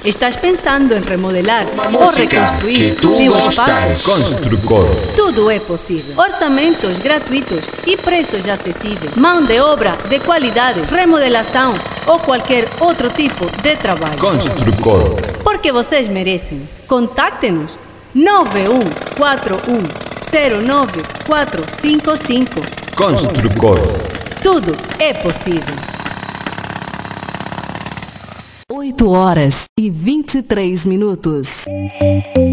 ¿Estás pensando en remodelar Uma o música reconstruir que tu teu gostas. espaço? Construcor. Tudo é possível. Orçamentos gratuitos e preços acessíveis. Mão de obra de qualidade, remodelação ou qualquer outro tipo de trabalho. Construcor. Porque vocês merecem. Contacte-nos 9141094455. Construcor. Tudo é possível. 8 horas e 23 minutos.